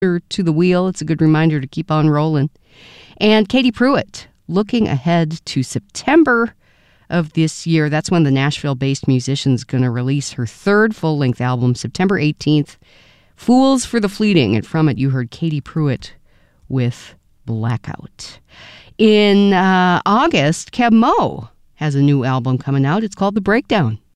to the wheel. It's a good reminder to keep on rolling. And Katie Pruitt, looking ahead to September of this year. That's when the Nashville-based musician's going to release her third full-length album, September 18th, Fools for the Fleeting. And from it, you heard Katie Pruitt with Blackout. In August, Keb' Mo' has a new album coming out. It's called The Breakdown.